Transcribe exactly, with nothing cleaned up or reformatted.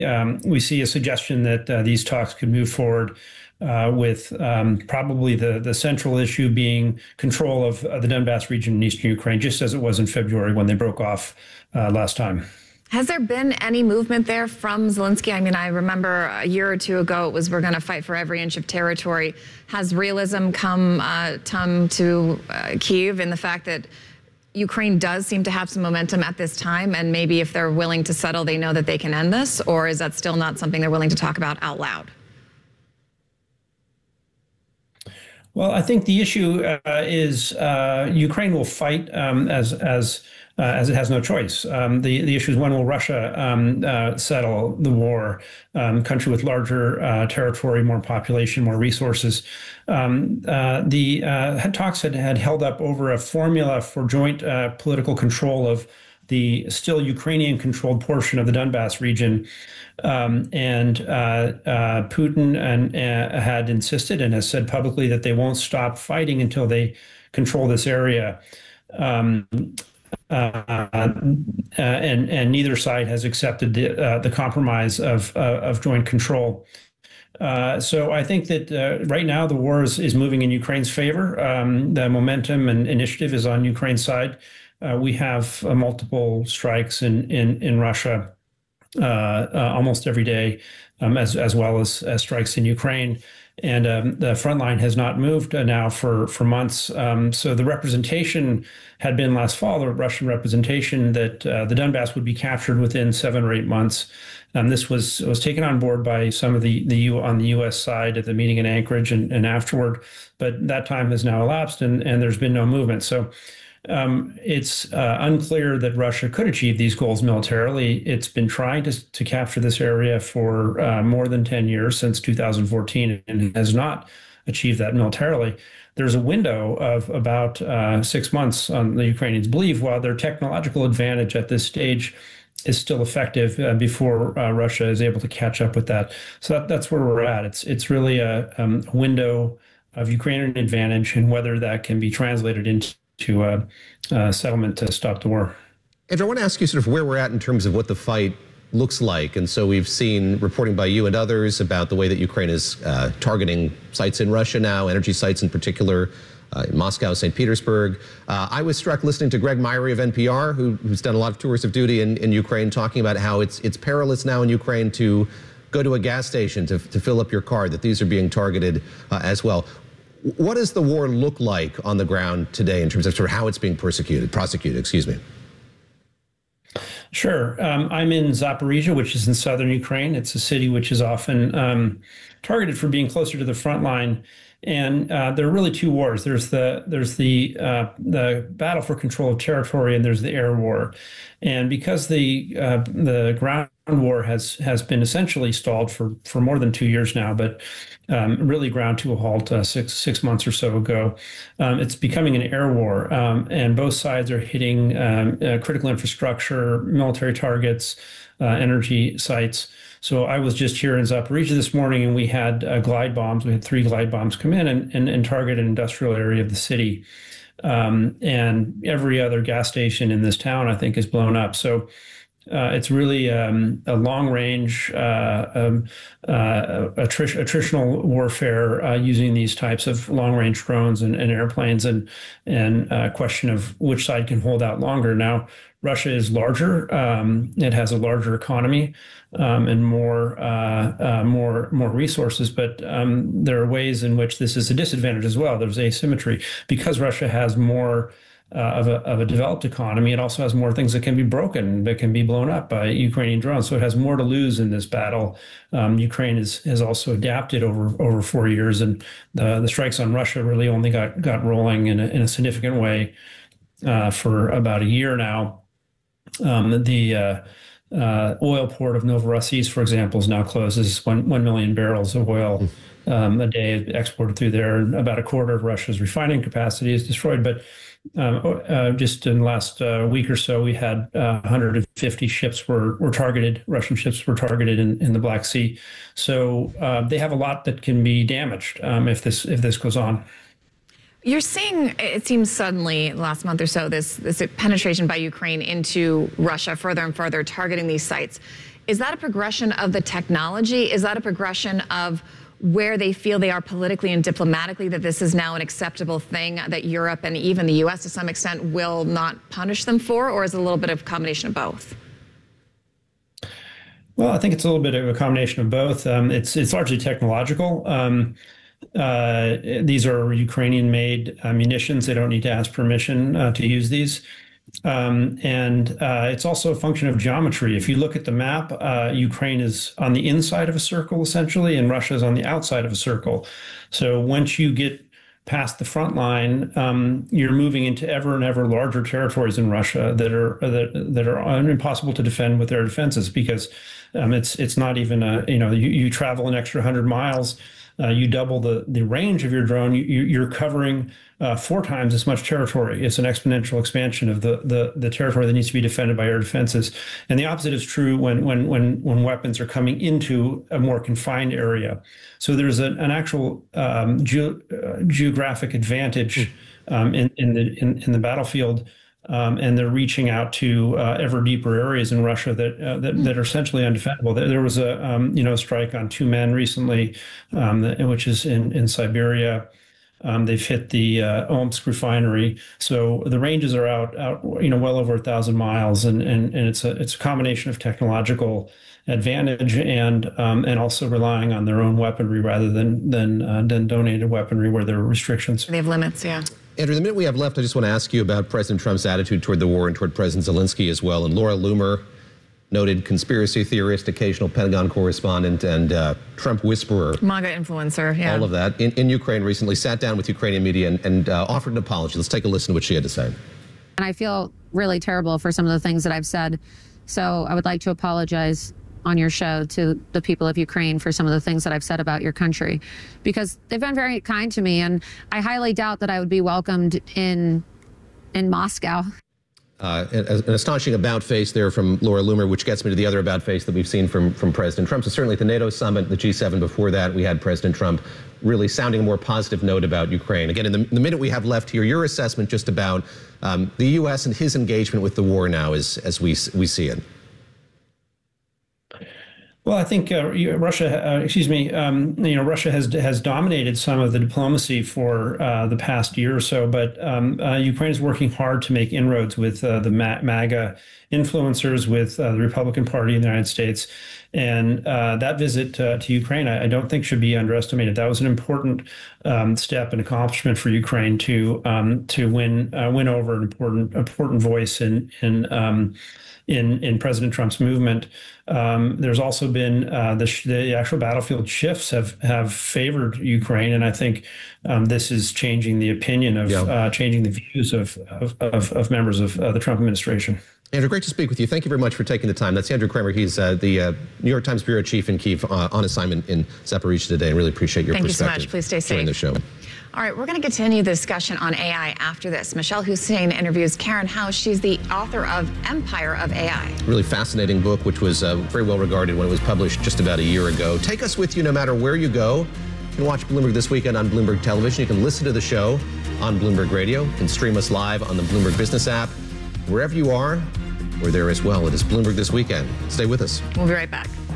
um, we see a suggestion that uh, these talks could move forward uh, with um, probably the, the central issue being control of uh, the Donbass region in eastern Ukraine, just as it was in February when they broke off uh, last time. Has there been any movement there from Zelensky? I mean, I remember a year or two ago it was we're going to fight for every inch of territory. Has realism come, uh, come to uh, Kyiv in the fact that Ukraine does seem to have some momentum at this time, and maybe if they're willing to settle, they know that they can end this? Or is that still not something they're willing to talk about out loud? Well, I think the issue uh, is uh, Ukraine will fight um, as as uh, as it has no choice. Um, the the issue is, when will Russia um, uh, settle the war? Um, country with larger uh, territory, more population, more resources. Um, uh, the uh, talks had, had held up over a formula for joint uh, political control of the still Ukrainian-controlled portion of the Donbass region. Um, and uh, uh, Putin and, uh, had insisted and has said publicly that they won't stop fighting until they control this area. Um, uh, uh, and, and neither side has accepted the, uh, the compromise of, uh, of joint control. Uh, so I think that uh, right now the war is, is moving in Ukraine's favor. Um, the momentum and initiative is on Ukraine's side. Uh, we have uh, multiple strikes in, in, in Russia uh, uh, almost every day, um, as, as well as, as strikes in Ukraine. And um, the front line has not moved uh, now for, for months. Um, so the representation had been last fall, the Russian representation that uh, the Donbass would be captured within seven or eight months. Um, this was was taken on board by some of the, the U on the U S side at the meeting in Anchorage and, and afterward. But that time has now elapsed, and, and there's been no movement. So Um, it's uh, unclear that Russia could achieve these goals militarily. It's been trying to, to capture this area for uh, more than ten years, since two thousand fourteen, and has not achieved that militarily. There's a window of about uh, six months, on the Ukrainians believe, while their technological advantage at this stage is still effective uh, before uh, Russia is able to catch up with that. So that, that's where we're at. It's, it's really a, um, a window of Ukrainian advantage, and whether that can be translated into to a uh, uh, settlement to stop the war. Andrew, I want to ask you sort of where we're at in terms of what the fight looks like. And so we've seen reporting by you and others about the way that Ukraine is uh, targeting sites in Russia now, energy sites in particular, uh, in Moscow, Saint Petersburg. Uh, I was struck listening to Greg Myrie of N P R, who, who's done a lot of tours of duty in, in Ukraine, talking about how it's, it's perilous now in Ukraine to go to a gas station to, to fill up your car, that these are being targeted uh, as well. What does the war look like on the ground today in terms of sort of how it's being persecuted, prosecuted, excuse me? Sure. Um, I'm in Zaporizhia, which is in southern Ukraine. It's a city which is often um, targeted for being closer to the front line. And uh, there are really two wars. There's the there's the uh, the battle for control of territory, and there's the air war. And because the uh, the ground war has has been essentially stalled for for more than two years now, but um, really ground to a halt uh, six six months or so ago, um, it's becoming an air war. Um, and both sides are hitting um, uh, critical infrastructure, military targets, uh, energy sites. So I was just here in Zaporizhia this morning, and we had uh, glide bombs. We had three glide bombs come in and, and, and target an industrial area of the city. Um, and every other gas station in this town, I think, is blown up. So uh, it's really um, a long-range uh, um, uh, attri attritional warfare uh, using these types of long-range drones and, and airplanes, and and a question of which side can hold out longer. Now, Russia is larger. Um, it has a larger economy um, and more uh, uh, more more resources, but um, there are ways in which this is a disadvantage as well. There's asymmetry because Russia has more uh, of a of a developed economy. It also has more things that can be broken, that can be blown up by Ukrainian drones. So it has more to lose in this battle. Um, Ukraine is, has also adapted over over four years, and the the strikes on Russia really only got got rolling in a, in a significant way uh, for about a year now. Um, the uh, uh, oil port of Novorossiysk, for example, is now closed. This is one, one million barrels of oil um, a day exported through there. And about a quarter of Russia's refining capacity is destroyed. But um, uh, just in the last uh, week or so, we had uh, one hundred fifty ships were, were targeted. Russian ships were targeted in, in the Black Sea. So uh, they have a lot that can be damaged um, if this if this goes on. You're seeing, it seems suddenly, last month or so, this, this penetration by Ukraine into Russia further and further, targeting these sites. Is that a progression of the technology? Is that a progression of where they feel they are politically and diplomatically, that this is now an acceptable thing that Europe and even the U S to some extent will not punish them for? Or is it a little bit of a combination of both? Well, I think it's a little bit of a combination of both. Um, it's it's largely technological. Um, uh, these are Ukrainian-made uh, munitions. They don't need to ask permission uh, to use these. Um, and uh, it's also a function of geometry. If you look at the map, uh, Ukraine is on the inside of a circle, essentially, and Russia is on the outside of a circle. So once you get past the front line, um, you're moving into ever and ever larger territories in Russia that are that, that are impossible to defend with their defenses, because um, it's it's not even a, you know, you, you travel an extra one hundred miles, uh, you double the, the range of your drone, you, you're covering uh, four times as much territory. It's an exponential expansion of the, the the territory that needs to be defended by air defenses. And the opposite is true when when when when weapons are coming into a more confined area. So there's a, an actual um, ge uh, geographic advantage um, in in the in, in the battlefield, um, and they're reaching out to uh, ever deeper areas in Russia that uh, that, that are essentially undefendable. There, there was a um, you know strike on two men recently, um, which is in in Siberia. Um, they've hit the uh, Omsk refinery, so the ranges are out, out, you know, well over a thousand miles, and and and it's a it's a combination of technological advantage and um, and also relying on their own weaponry rather than than uh, than donated weaponry where there are restrictions. They have limits, yeah. Andrew, the minute we have left, I just want to ask you about President Trump's attitude toward the war and toward President Zelensky as well. And Laura Loomer, noted conspiracy theorist, occasional Pentagon correspondent, and uh, Trump whisperer. MAGA influencer, yeah. All of that. In, in Ukraine recently, sat down with Ukrainian media and, and uh, offered an apology. Let's take a listen to what she had to say. And I feel really terrible for some of the things that I've said. So I would like to apologize on your show to the people of Ukraine for some of the things that I've said about your country, because they've been very kind to me. And I highly doubt that I would be welcomed in, in Moscow. Uh, an astonishing about face there from Laura Loomer, which gets me to the other about face that we've seen from, from President Trump. So certainly at the NATO summit, the G seven before that, we had President Trump really sounding a more positive note about Ukraine. Again, in the, the minute we have left here, your assessment just about um, the U S and his engagement with the war now as, as we, we see it. Well, I think uh, Russia, uh, excuse me, um, you know, Russia has has dominated some of the diplomacy for uh, the past year or so, but um, uh, Ukraine is working hard to make inroads with uh, the MAGA influencers, with uh, the Republican Party in the United States. And uh, that visit uh, to Ukraine, I, I don't think should be underestimated. That was an important um, step and accomplishment for Ukraine to um, to win uh, win over an important important voice in in um, in in President Trump's movement. Um, there's also been uh, the, the actual battlefield shifts have have favored Ukraine, and I think um, this is changing the opinion of yeah. uh, changing the views of of, of, of members of uh, the Trump administration. Andrew, great to speak with you. Thank you very much for taking the time. That's Andrew Kramer. He's uh, the uh, New York Times bureau chief in Kyiv, uh, on assignment in Zaporizhzhia today, and really appreciate your Thank perspective. Thank you so much. Please stay safe. During the show. All right, we're going to continue the discussion on A I after this. Michelle Hussein interviews Karen House. She's the author of Empire of A I. Really fascinating book, which was uh, very well regarded when it was published just about a year ago. Take us with you no matter where you go. You can watch Bloomberg This Weekend on Bloomberg Television. You can listen to the show on Bloomberg Radio. You can stream us live on the Bloomberg Business app. Wherever you are, we're there as well. It is Bloomberg This Weekend. Stay with us. We'll be right back.